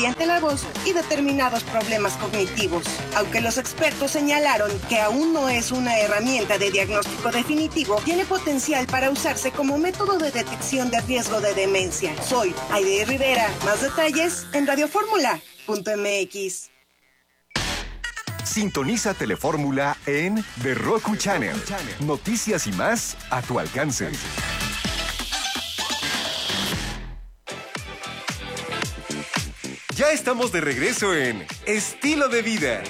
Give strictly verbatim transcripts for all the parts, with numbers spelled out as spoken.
mediante la voz y determinados problemas cognitivos. Aunque los expertos señalaron que aún no es una herramienta de diagnóstico definitivo, tiene potencial para usarse como método de detección de riesgo de demencia. Soy Aide Rivera. Más detalles en radioformula punto m x. Sintoniza Telefórmula en The Roku Channel. Noticias y más a tu alcance. Ya estamos de regreso en Estilo de Vida.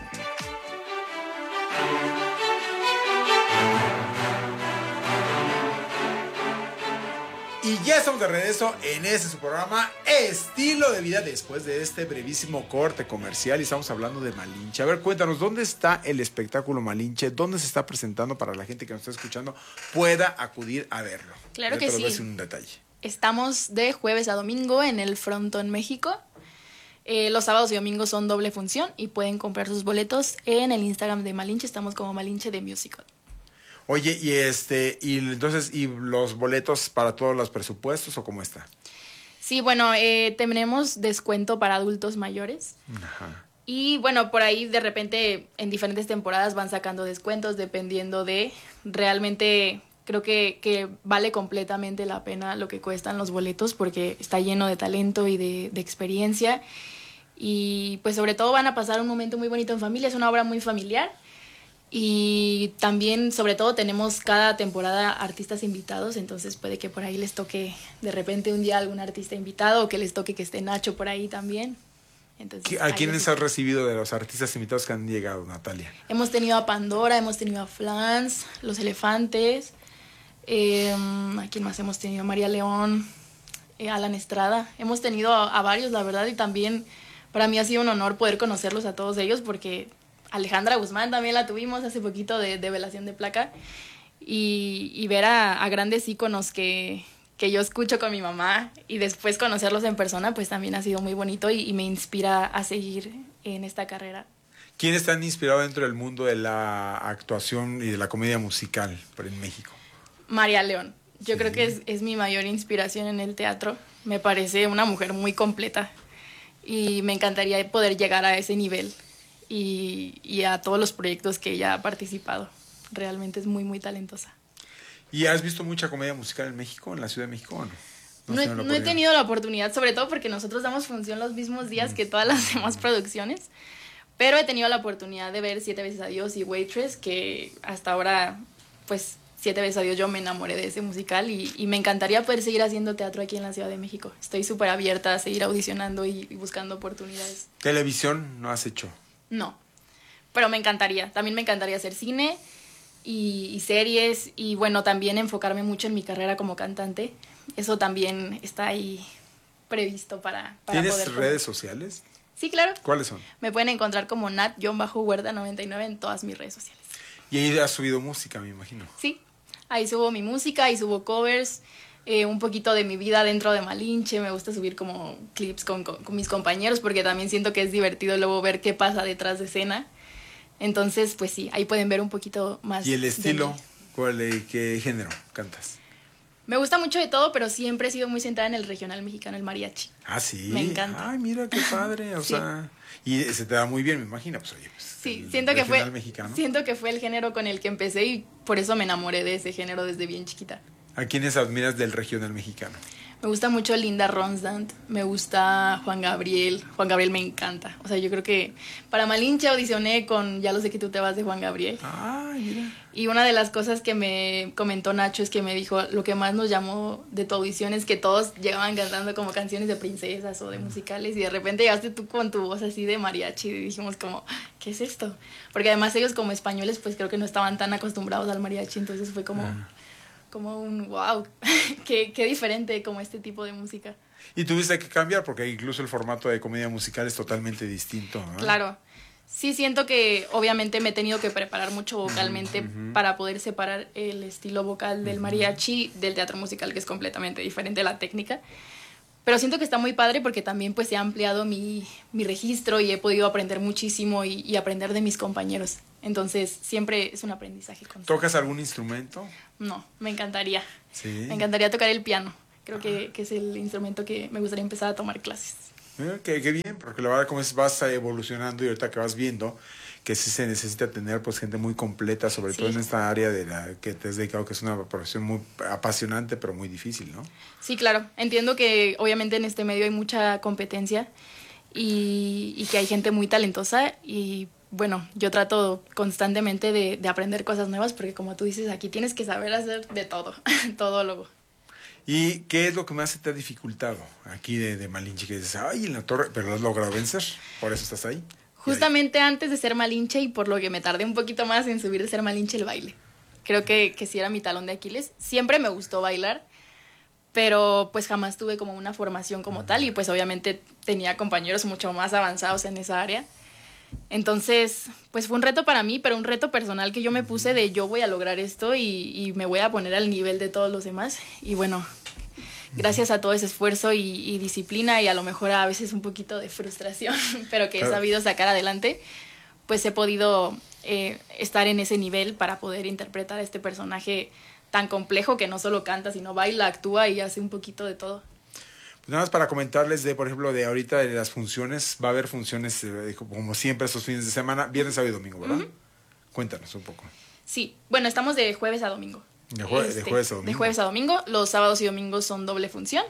Y ya estamos de regreso en este su programa Estilo de Vida, después de este brevísimo corte comercial, y estamos hablando de Malinche. A ver, cuéntanos, ¿dónde está el espectáculo Malinche? ¿Dónde se está presentando para la gente que nos está escuchando pueda acudir a verlo? Claro que sí. Te lo voy a decir un detalle. Estamos de jueves a domingo en el Frontón México. Eh, los sábados y domingos son doble función y pueden comprar sus boletos en el Instagram de Malinche. Estamos como Malinche de Musical. Oye, y este, y entonces, ¿y los boletos para todos los presupuestos o cómo está? Sí, bueno, eh, tenemos descuento para adultos mayores. Ajá. Y bueno, por ahí de repente en diferentes temporadas van sacando descuentos dependiendo de, realmente creo que, que vale completamente la pena lo que cuestan los boletos porque está lleno de talento y de, de experiencia. Y pues sobre todo van a pasar un momento muy bonito en familia, es una obra muy familiar. Y también, sobre todo, tenemos cada temporada artistas invitados, entonces puede que por ahí les toque de repente un día algún artista invitado o que les toque que esté Nacho por ahí también. Entonces, ¿A quiénes has recibido de los artistas invitados que han llegado, Natalia? Hemos tenido a Pandora, hemos tenido a Flans, Los Elefantes, eh, ¿a quién más hemos tenido? María León, eh, Alan Estrada. Hemos tenido a, a varios, la verdad, y también para mí ha sido un honor poder conocerlos a todos ellos porque Alejandra Guzmán también la tuvimos hace poquito de, de Velación de Placa y, y ver a, a grandes íconos que, que yo escucho con mi mamá y después conocerlos en persona pues también ha sido muy bonito y, y me inspira a seguir en esta carrera. ¿Quiénes te han inspirado dentro del mundo de la actuación y de la comedia musical en México? María León, yo sí. creo que es, es mi mayor inspiración en el teatro, me parece una mujer muy completa y me encantaría poder llegar a ese nivel. Y, y a todos los proyectos que ella ha participado. Realmente es muy, muy talentosa. ¿Y has visto mucha comedia musical en México, en la Ciudad de México o no? No, no, he, no he tenido la oportunidad, sobre todo porque nosotros damos función los mismos días mm. que todas las demás producciones, pero he tenido la oportunidad de ver Siete veces a Dios y Waitress, que hasta ahora, pues, Siete veces a Dios yo me enamoré de ese musical y, y me encantaría poder seguir haciendo teatro aquí en la Ciudad de México. Estoy súper abierta a seguir audicionando y, y buscando oportunidades. ¿Televisión no has hecho? No, pero me encantaría. También me encantaría hacer cine y, y series y bueno, también enfocarme mucho en mi carrera como cantante. Eso también está ahí previsto para, para ¿Tienes poder redes sociales? Sí, claro. ¿Cuáles son? Me pueden encontrar como Nat-Huerta noventa y nueve en todas mis redes sociales. Y ahí has subido música, me imagino. Sí, ahí subo mi música, ahí subo covers, eh, un poquito de mi vida dentro de Malinche. Me gusta subir como clips con, con, con mis compañeros porque también siento que es divertido luego ver qué pasa detrás de escena. Entonces, pues sí, ahí pueden ver un poquito más. ¿Y el estilo? ¿Cuál, qué género cantas? Me gusta mucho de todo, pero siempre he sido muy centrada en el regional mexicano, el mariachi. Ah, sí. Me encanta. Ay, mira qué padre, o sí. sea, y se te da muy bien, me imagino, pues oye, pues, sí, siento que fue mexicano. Siento que fue el género con el que empecé y por eso me enamoré de ese género desde bien chiquita. ¿A quiénes admiras del regional mexicano? Me gusta mucho Linda Ronstadt, me gusta Juan Gabriel. Juan Gabriel me encanta. O sea, yo creo que para Malinche audicioné con Ya lo sé que tú te vas de Juan Gabriel. Ay, mira. Y una de las cosas que me comentó Nacho es que me dijo, lo que más nos llamó de tu audición es que todos llegaban cantando como canciones de princesas o de musicales y de repente llegaste tú con tu voz así de mariachi y dijimos como, ¿qué es esto? Porque además ellos como españoles pues creo que no estaban tan acostumbrados al mariachi, entonces fue como... Ah. como un wow, qué, qué diferente como este tipo de música. Y tuviste que cambiar porque incluso el formato de comedia musical es totalmente distinto, ¿no? Claro, sí siento que obviamente me he tenido que preparar mucho vocalmente uh-huh. para poder separar el estilo vocal del mariachi del teatro musical, que es completamente diferente la técnica. Pero siento que está muy padre porque también pues he ampliado mi, mi registro y he podido aprender muchísimo y, y aprender de mis compañeros. Entonces siempre es un aprendizaje constante. ¿Tocas algún instrumento? No, me encantaría. Sí. Me encantaría tocar el piano. Creo ah. que, que es el instrumento que me gustaría empezar a tomar clases. Eh, qué, qué bien, porque la verdad como es, vas evolucionando y ahorita que vas viendo que sí se necesita tener pues gente muy completa, sobre Sí. todo en esta área de la que te has dedicado, que es una profesión muy apasionante, pero muy difícil, ¿no? Sí, claro. Entiendo que obviamente en este medio hay mucha competencia y, y que hay gente muy talentosa y bueno, yo trato constantemente de, de aprender cosas nuevas porque como tú dices, aquí tienes que saber hacer de todo, todólogo. ¿Y qué es lo que más se te ha dificultado aquí de, de Malinche? Que dices, ay, en la torre, pero lo has logrado vencer, por eso estás ahí. Justamente antes de ser Malinche y por lo que me tardé un poquito más en subir de ser Malinche, el baile. Creo que, que sí era mi talón de Aquiles. Siempre me gustó bailar, pero pues jamás tuve como una formación como tal y pues obviamente tenía compañeros mucho más avanzados en esa área. Entonces, pues fue un reto para mí, pero un reto personal que yo me puse de yo voy a lograr esto y, y me voy a poner al nivel de todos los demás. Y bueno, gracias a todo ese esfuerzo y, y disciplina y a lo mejor a veces un poquito de frustración, pero que he Claro. sabido sacar adelante, pues he podido eh, estar en ese nivel para poder interpretar a este personaje tan complejo que no solo canta, sino baila, actúa y hace un poquito de todo. Pues nada más para comentarles de, por ejemplo, de ahorita de las funciones, va a haber funciones eh, como siempre estos fines de semana, viernes, sábado y domingo, ¿verdad? Ujú. Cuéntanos un poco. Sí, bueno, estamos de jueves a domingo. De, jue- Este, de jueves a domingo. De jueves a domingo. Los sábados y domingos son doble función.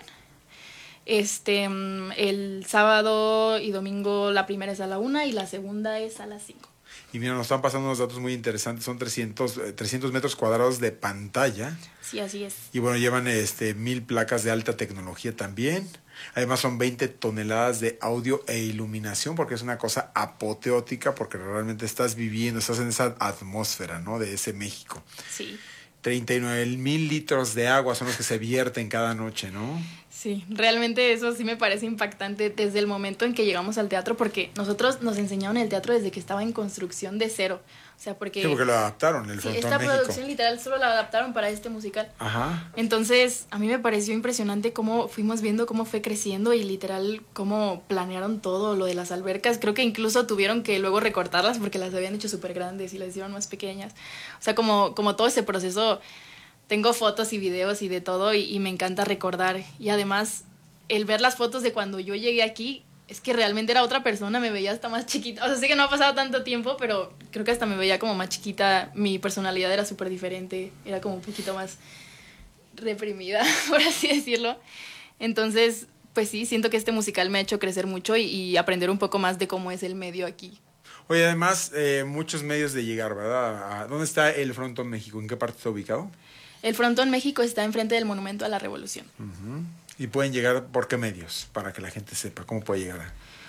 Este, mm, el sábado y domingo la primera es a la una y la segunda es a las cinco. Y mira, nos están pasando unos datos muy interesantes. Son trescientos, eh, trescientos metros cuadrados de pantalla. Sí, así es. Y bueno, llevan este mil placas de alta tecnología también. Además son veinte toneladas de audio e iluminación, porque es una cosa apoteótica, porque realmente estás viviendo, estás en esa atmósfera, ¿no? De ese México. Sí. treinta y nueve mil litros de agua son los que se vierten cada noche, ¿no? Sí, realmente eso sí me parece impactante desde el momento en que llegamos al teatro, porque nosotros nos enseñaron el teatro desde que estaba en construcción de cero. O sea, porque, Sí, porque lo adaptaron, el sí, Frontón esta México. producción literal solo la adaptaron para este musical. Ajá. Entonces, a mí me pareció impresionante cómo fuimos viendo cómo fue creciendo y literal cómo planearon todo lo de las albercas. Creo que incluso tuvieron que luego recortarlas porque las habían hecho súper grandes y las hicieron más pequeñas. O sea, como, como todo ese proceso, tengo fotos y videos y de todo y, y me encanta recordar. Y además, el ver las fotos de cuando yo llegué aquí, es que realmente era otra persona, me veía hasta más chiquita. O sea, sé que no ha pasado tanto tiempo, pero creo que hasta me veía como más chiquita. Mi personalidad era súper diferente, era como un poquito más reprimida, por así decirlo. Entonces, pues sí, siento que este musical me ha hecho crecer mucho y, y aprender un poco más de cómo es el medio aquí. Oye, además, eh, muchos medios de llegar, ¿verdad? ¿A ¿Dónde está el Frontón México? ¿En qué parte está ubicado? El Frontón México está enfrente del Monumento a la Revolución. Uh-huh. ¿Y pueden llegar por qué medios? Para que la gente sepa cómo puede llegar.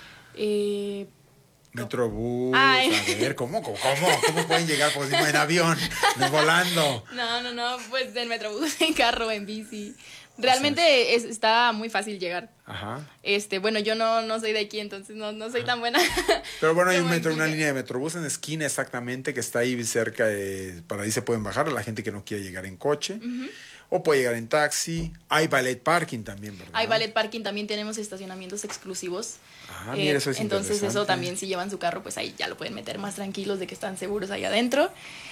Eh, Metrobús, Ay. a ver, ¿cómo, cómo, cómo, cómo pueden llegar? Pues digo, en avión, no volando. no, no, no, pues en Metrobús, en carro, en bici. Realmente es, está muy fácil llegar. Ajá. Este, bueno, yo no, no soy de aquí, entonces no, no soy tan buena. Pero bueno, hay un como metro, una aquí. línea de Metrobús en esquina exactamente que está ahí cerca, de, para ahí se pueden bajar a la gente que no quiere llegar en coche. Ujú. O puede llegar en taxi. Hay ballet parking también, ¿verdad? Hay ballet parking, también tenemos estacionamientos exclusivos. Ah, mira, eso es Entonces eso interesante. también, si llevan su carro, pues ahí ya lo pueden meter más tranquilos de que están seguros ahí adentro.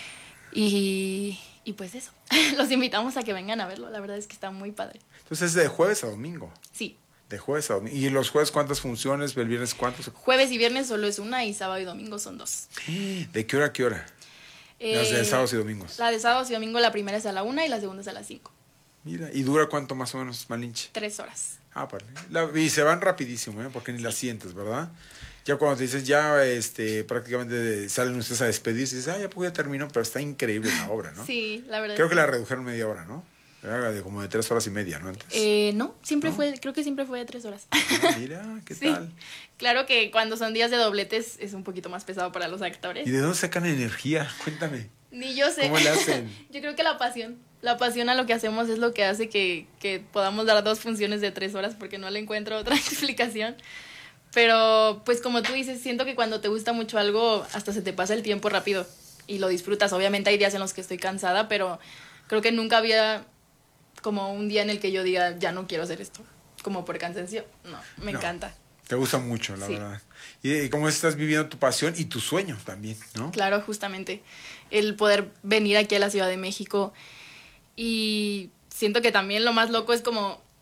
Y, y pues eso, los invitamos a que vengan a verlo, la verdad es que está muy padre. Entonces es de jueves a domingo. Sí, De jueves a domingo. ¿Y los jueves cuántas funciones? ¿El viernes cuántos? jueves y viernes solo es una y sábado y domingo son dos. ¿De qué hora a qué hora? Las de Eh, sábados y domingos. La de sábados y domingo, la primera es a la una y la segunda es a las cinco. Mira, ¿y dura cuánto más o menos, Malinche? Tres horas. Ah, vale. La- y se van rapidísimo, ¿eh? Porque ni las sientes, ¿verdad? Ya cuando te dices, ya este, prácticamente salen ustedes a despedirse y dices, ah, ya pues ya terminó, pero está increíble la obra, ¿no? Sí, la verdad. Creo es que la redujeron media hora, ¿no? Era de como de tres horas y media, ¿no? Antes. Eh, no, siempre ¿No? fue, creo que siempre fue de tres horas. Ah, mira, ¿qué Sí. tal? Claro que cuando son días de dobletes es un poquito más pesado para los actores. ¿Y de dónde sacan energía? Cuéntame. Ni yo sé. ¿Cómo le hacen? Yo creo que la pasión. La pasión a lo que hacemos es lo que hace que, que podamos dar dos funciones de tres horas porque no le encuentro otra explicación. Pero pues como tú dices, siento que cuando te gusta mucho algo hasta se te pasa el tiempo rápido y lo disfrutas. Obviamente hay días en los que estoy cansada, pero creo que nunca había como un día en el que yo diga, ya no quiero hacer esto, como por cansancio. No, me No. encanta. Te gusta mucho, la Sí. verdad. Y, y cómo estás viviendo tu pasión y tu sueño también, ¿no? Claro, justamente. El poder venir aquí a la Ciudad de México. Y siento que también lo más loco es como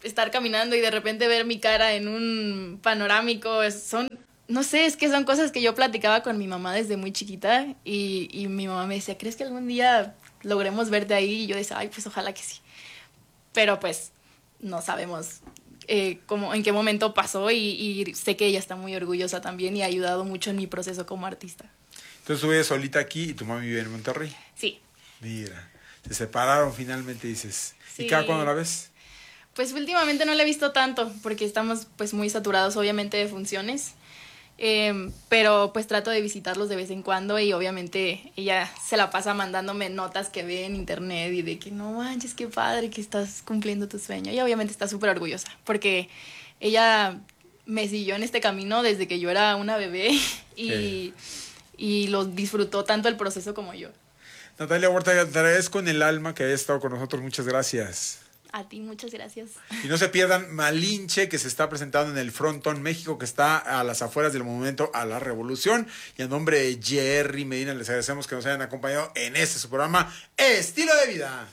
estar caminando y de repente ver mi cara en un panorámico, son, no sé, es que son cosas que yo platicaba con mi mamá desde muy chiquita y, y mi mamá me decía, ¿crees que algún día logremos verte ahí? Y yo decía, ay, pues ojalá que sí. Pero pues no sabemos eh, cómo, en qué momento pasó y, y sé que ella está muy orgullosa también y ha ayudado mucho en mi proceso como artista. Entonces tú vives solita aquí y tu mami vive en Monterrey. Sí. Mira, se separaron finalmente, dices. Sí. ¿Y cada cuándo la ves? Pues últimamente no la he visto tanto porque estamos pues muy saturados obviamente de funciones, eh, pero pues trato de visitarlos de vez en cuando y obviamente ella se la pasa mandándome notas que ve en internet y de que no manches, qué padre que estás cumpliendo tu sueño, y obviamente está súper orgullosa porque ella me siguió en este camino desde que yo era una bebé y, sí. y lo disfrutó tanto el proceso como yo. Natalia Huerta, te agradezco en el alma que hayas estado con nosotros, muchas gracias. A ti, muchas gracias. Y no se pierdan Malinche, que se está presentando en el Frontón México, que está a las afueras del Monumento a la Revolución. Y a nombre de Jerry Medina, les agradecemos que nos hayan acompañado en este su programa Estilo de Vida.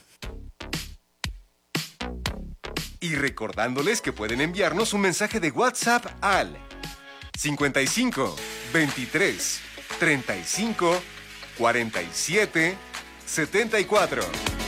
Y recordándoles que pueden enviarnos un mensaje de WhatsApp al cincuenta y cinco, veintitrés, treinta y cinco, cuarenta y siete, setenta y cuatro.